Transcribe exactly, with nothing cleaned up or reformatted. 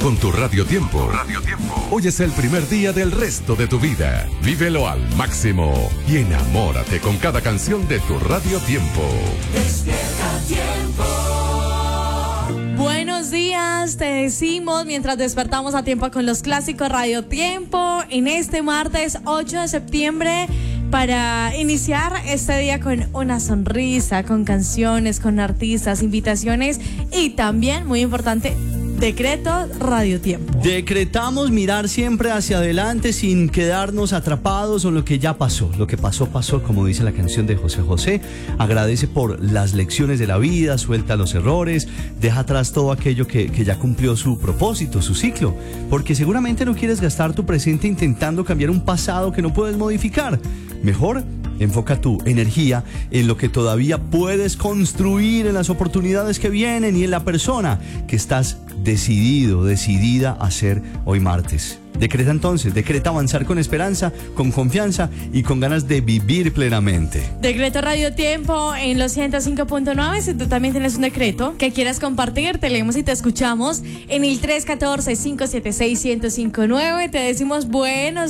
Con tu Radio Tiempo. Radio Tiempo. Hoy es el primer día del resto de tu vida. Vívelo al máximo y enamórate con cada canción de tu Radio Tiempo. Despierta Tiempo. Buenos días, te decimos mientras despertamos a tiempo con los clásicos Radio Tiempo en este martes ocho de septiembre para iniciar este día con una sonrisa, con canciones, con artistas, invitaciones y también, muy importante, decreto Radio Tiempo. Decretamos mirar siempre hacia adelante sin quedarnos atrapados en lo que ya pasó. Lo que pasó, pasó, como dice la canción de José José. Agradece por las lecciones de la vida, suelta los errores, deja atrás todo aquello que, que ya cumplió su propósito, su ciclo. Porque seguramente no quieres gastar tu presente intentando cambiar un pasado que no puedes modificar. Mejor enfoca tu energía en lo que todavía puedes construir, en las oportunidades que vienen y en la persona que estás decidido, decidida a ser hoy martes. Decreta entonces, decreta avanzar con esperanza, con confianza y con ganas de vivir plenamente. Decreto Radio Tiempo en los ciento cinco punto nueve. Si tú también tienes un decreto que quieras compartir, te leemos y te escuchamos en el tres uno cuatro, cinco siete seis, uno cero cinco nueve. Te decimos buenos